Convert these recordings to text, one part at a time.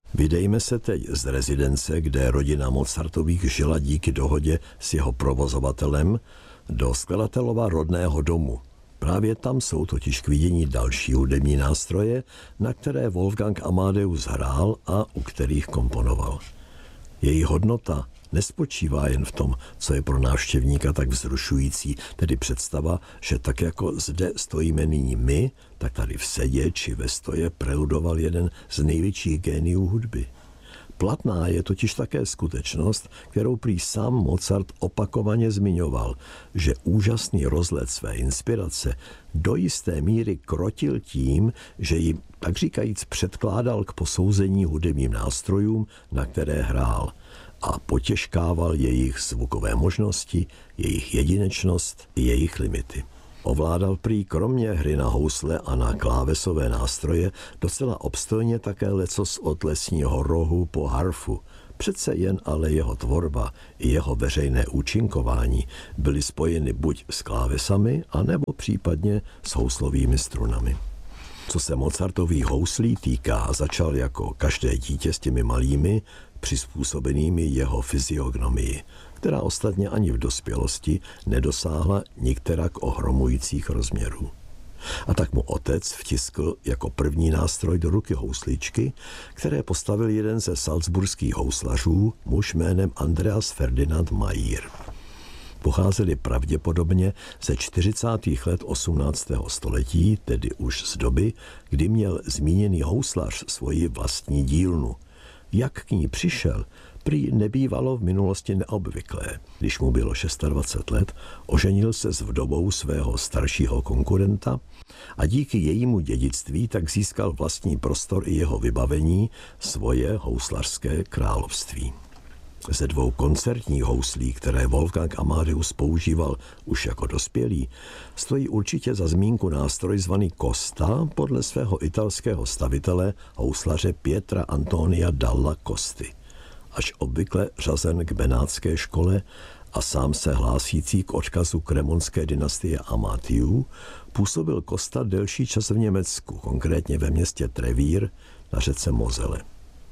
Vydejme se teď z rezidence, kde rodina Mozartových žila díky dohodě s jeho provozovatelem, do skladatelova rodného domu. Právě tam jsou totiž k vidění další hudební nástroje, na které Wolfgang Amadeus hrál a u kterých komponoval. Její hodnota nespočívá jen v tom, co je pro návštěvníka tak vzrušující, tedy představa, že tak jako zde stojíme nyní my, tak tady v sedě či ve stoje preludoval jeden z největších géniů hudby. Platná je totiž také skutečnost, kterou prý sám Mozart opakovaně zmiňoval, že úžasný rozlet své inspirace do jisté míry krotil tím, že ji, tak říkajíc, předkládal k posouzení hudebním nástrojům, na které hrál, a potěžkával jejich zvukové možnosti, jejich jedinečnost i jejich limity. Ovládal prý kromě hry na housle a na klávesové nástroje docela obstojně také lecos od lesního rohu po harfu. Přece jen ale jeho tvorba i jeho veřejné účinkování byly spojeny buď s klávesami, anebo případně s houslovými strunami. Co se Mozartových houslí týká, začal jako každé dítě s těmi malými, přizpůsobenými jeho fyziognomii, která ostatně ani v dospělosti nedosáhla nikterak ohromujících rozměrů. A tak mu otec vtiskl jako první nástroj do ruky housličky, které postavil jeden ze salzburských houslařů, muž jménem Andreas Ferdinand Mayer. Pocházeli pravděpodobně ze 40. let 18. století, tedy už z doby, kdy měl zmíněný houslař svoji vlastní dílnu. Jak k ní přišel, prý nebývalo v minulosti neobvyklé. Když mu bylo 26 let, oženil se s vdovou svého staršího konkurenta a díky jejímu dědictví tak získal vlastní prostor i jeho vybavení, svoje houslařské království. Ze 2 koncertních houslí, které Wolfgang Amadeus používal už jako dospělý, stojí určitě za zmínku nástroj zvaný Costa podle svého italského stavitele, houslaře Pietra Antonia dalla Costi. Až obvykle řazen k benátské škole a sám se hlásící k odkazu kremonské dynastie Amatiů, působil Costa delší čas v Německu, konkrétně ve městě Trevír na řece Mosele.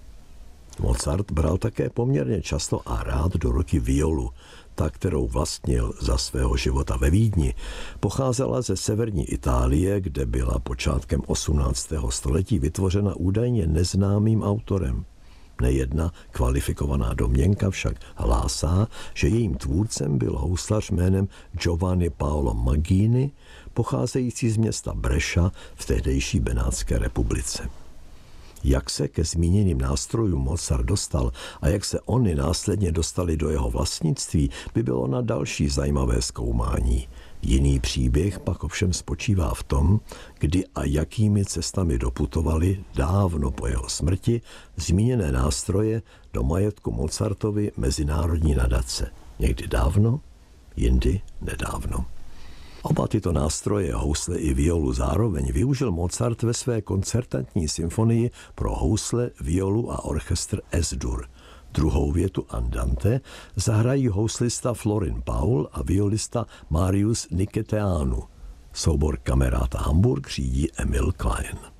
Mozart bral také poměrně často a rád do ruky violu. Ta, kterou vlastnil za svého života ve Vídni, pocházela ze severní Itálie, kde byla počátkem 18. století vytvořena údajně neznámým autorem. Nejedna kvalifikovaná domněnka však hlásá, že jejím tvůrcem byl houslař jménem Giovanni Paolo Maggini, pocházející z města Brescia v tehdejší Benátské republice. Jak se ke zmíněným nástrojům Mozart dostal a jak se ony následně dostali do jeho vlastnictví, by bylo na další zajímavé zkoumání. Jiný příběh pak ovšem spočívá v tom, kdy a jakými cestami doputovali dávno po jeho smrti zmíněné nástroje do majetku Mozartovy mezinárodní nadace. Někdy dávno, jindy nedávno. Oba tyto nástroje, housle i violu zároveň, využil Mozart ve své koncertantní symfonii pro housle, violu a orchestr S-dur. Druhou větu Andante zahrají houslista Florin Paul a violista Marius Niceteanu. Soubor Camerata Hamburg řídí Emil Klein.